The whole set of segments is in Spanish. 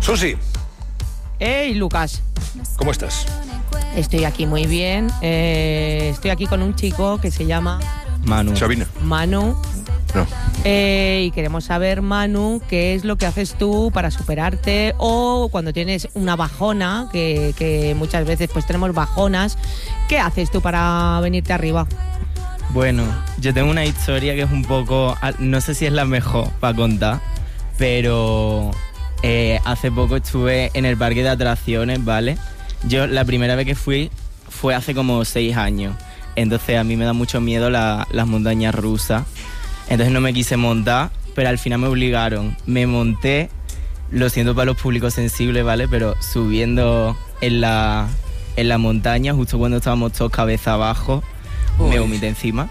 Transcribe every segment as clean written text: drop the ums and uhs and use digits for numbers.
Susi. Hey, Lucas. ¿Cómo estás? Estoy aquí muy bien. Estoy aquí con un chico que se llama... Manu. Sabina. Manu. No. Y queremos saber, Manu, qué es lo que haces tú para superarte o cuando tienes una bajona, que muchas veces pues tenemos bajonas, ¿qué haces tú para venirte arriba? Bueno, yo tengo una historia que es un poco... No sé si es la mejor para contar, pero hace poco estuve en el parque de atracciones, ¿vale? Yo la primera vez que fui fue hace como 6 años. Entonces a mí me da mucho miedo las montañas rusas. Entonces no me quise montar, pero al final me obligaron. Me monté, lo siento para los públicos sensibles, ¿vale? Pero subiendo en la montaña, justo cuando estábamos todos cabeza abajo, me vomité encima.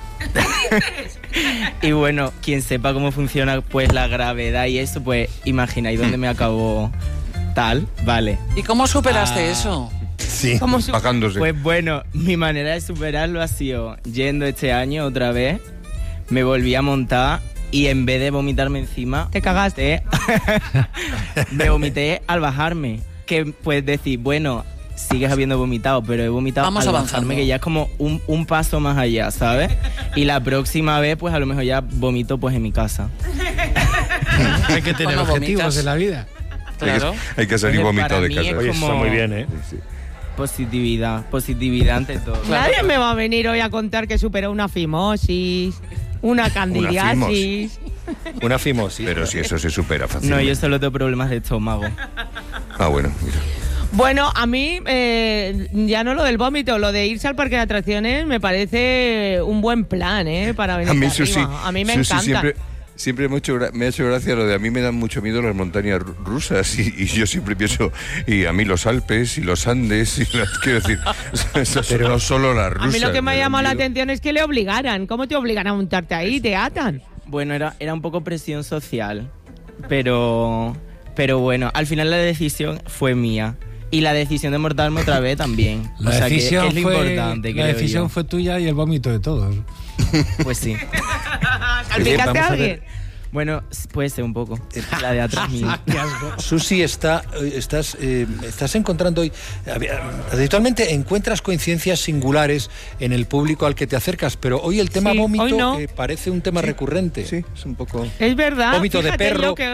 Y bueno, quien sepa cómo funciona pues la gravedad y eso, pues imagináis dónde me acabó tal, ¿vale? ¿Y cómo superaste eso? Sí, bajándose. Pues bueno, mi manera de superarlo ha sido yendo este año otra vez, me volví a montar y en vez de vomitarme encima... ¿Te cagaste? Me vomité al bajarme. Que puedes decir, bueno, sigues habiendo vomitado, pero he vomitado Vamos al avanzando. bajarme, que ya es como un paso más allá, ¿sabes? Y la próxima vez, pues a lo mejor ya vomito pues en mi casa. Hay que tener Cuando objetivos vomitas. en la vida. Claro. Hay que salir Entonces, vomitado para de mí casa. es Oye, como- está muy bien, ¿eh? Sí. Positividad ante todo. Nadie me va a venir hoy a contar que superó una fimosis, una candidiasis. Una fimosis. Pero si eso se supera No, fácilmente. yo solo tengo problemas de estómago. Ah, bueno, mira. Bueno, a mí ya no lo del vómito, lo de irse al parque de atracciones me parece un buen plan, para venir A mí, arriba. Susi, A mí me Susi encanta. siempre me ha hecho gracia lo de a mí me dan mucho miedo las montañas rusas y yo siempre pienso, y a mí los Alpes y los Andes, quiero decir, pero no solo las rusas. A mí lo que me ha dan llamado la miedo. atención es que le obligaran. ¿Cómo te obligan a montarte ahí? ¿Te atan? Bueno, era un poco presión social, pero bueno, al final la decisión fue mía. Y la decisión de mortarme otra vez también. La o sea, decisión, que es lo importante, la creo decisión yo. fue tuya y el vómito de todos. Pues sí. ¿Salpicaste Vamos a a alguien? ver. Bueno, puede ser un poco. La de atrás mía. Susi, estás encontrando hoy... Habitualmente encuentras coincidencias singulares en el público al que te acercas, pero hoy el tema Sí, vómito hoy no. parece un tema recurrente. Sí, es un poco... Es verdad. Vómito de fíjate perro. lo que